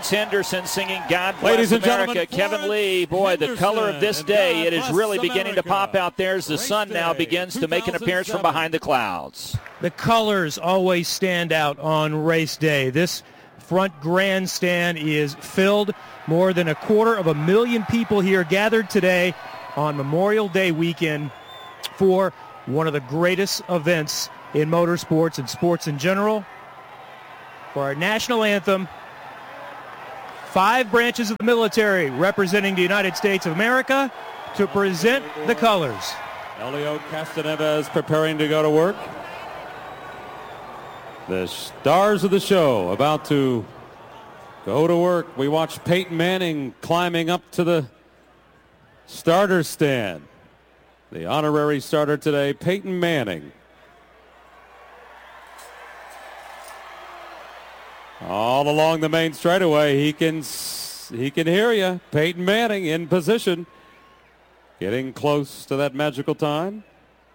Lance Henderson singing God Bless Ladies and America. gentlemen, Kevin Lee, boy, the color of this day, it is really beginning to pop out there as the sun now begins to make an appearance from behind the clouds. The colors always stand out on race day. This front grandstand is filled. More than 250,000 people here gathered today on Memorial Day weekend for one of the greatest events in motorsports and sports in general. For our national anthem, 5 branches of the military representing the United States of America to present the colors. Elio Castaneda is preparing to go to work. The stars of the show about to go to work. We watch Peyton Manning climbing up to the starter stand. The honorary starter today, Peyton Manning. All along the main straightaway, he can hear you. Peyton Manning in position, getting close to that magical time.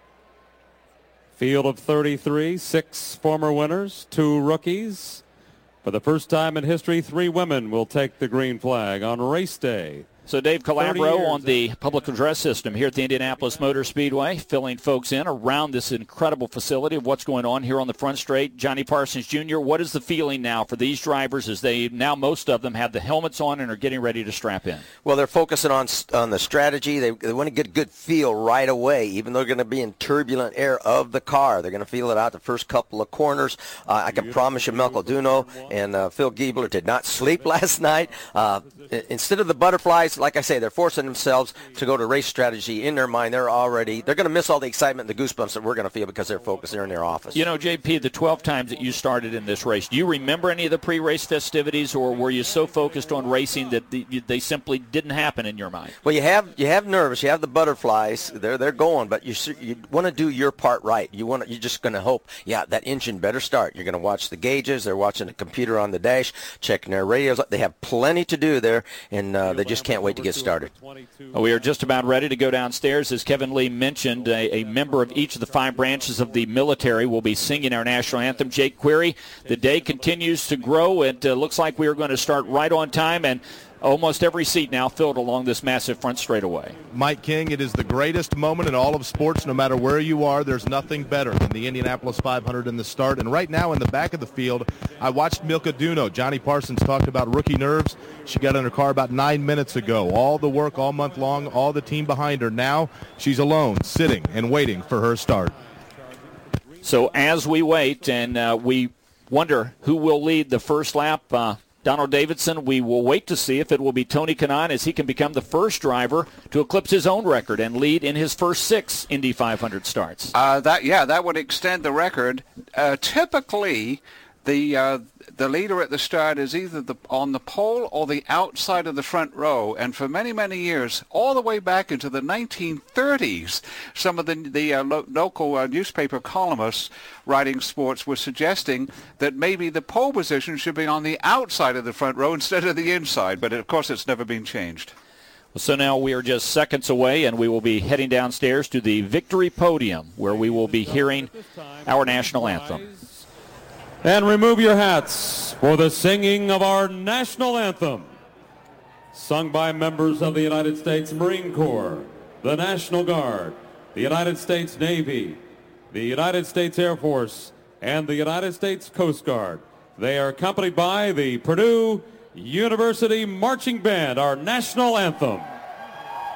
Field of 33, 6 former winners, 2 rookies. For the first time in history, 3 women will take the green flag on race day. So Dave Calabro on the public address system here at the Indianapolis Motor Speedway, filling folks in around this incredible facility of what's going on here on the front straight. Johnny Parsons Jr., what is the feeling now for these drivers as they now most of them have the helmets on and are getting ready to strap in? Well, they're focusing on the strategy. They want to get a good feel right away, even though they're going to be in turbulent air of the car. They're going to feel it out the first couple of corners. I can promise you Melco Duno and Phil Giebler did not sleep last night. Instead of the butterflies, like I say, they're forcing themselves to go to race strategy in their mind. They're going to miss all the excitement and the goosebumps that we're going to feel because they're focused. They're in their office. You know, JP, the 12 times that you started in this race, do you remember any of the pre-race festivities, or were you so focused on racing that they simply didn't happen in your mind? Well, you have nerves, you have the butterflies. They're going, but you want to do your part right. You're just going to hope, that engine better start. You're going to watch the gauges. They're watching the computer on the dash, checking their radios. They have plenty to do there, and they just can't wait to get started. We are just about ready to go downstairs. As Kevin Lee mentioned, a member of each of the 5 branches of the military will be singing our national anthem. Jake Query, the day continues to grow. It looks like we are going to start right on time, and almost every seat now filled along this massive front straightaway. Mike King, it is the greatest moment in all of sports. No matter where you are, there's nothing better than the Indianapolis 500 in the start. And right now in the back of the field, I watched Milka Duno. Johnny Parsons talked about rookie nerves. She got in her car about 9 minutes ago. All the work all month long, all the team behind her. Now she's alone, sitting and waiting for her start. So as we wait and we wonder who will lead the first lap, Donald Davidson, we will wait to see if it will be Tony Kanaan as he can become the first driver to eclipse his own record and lead in his first 6 Indy 500 starts. That would extend the record. Typically, the leader at the start is either on the pole or the outside of the front row. And for many, many years, all the way back into the 1930s, some of the local newspaper columnists writing sports were suggesting that maybe the pole position should be on the outside of the front row instead of the inside. But, of course, it's never been changed. So now we are just seconds away, and we will be heading downstairs to the victory podium where we will be hearing our national anthem. And remove your hats for the singing of our national anthem, sung by members of the United States Marine Corps, the National Guard, the United States Navy, the United States Air Force, and the United States Coast Guard. They are accompanied by the Purdue University Marching Band, our national anthem.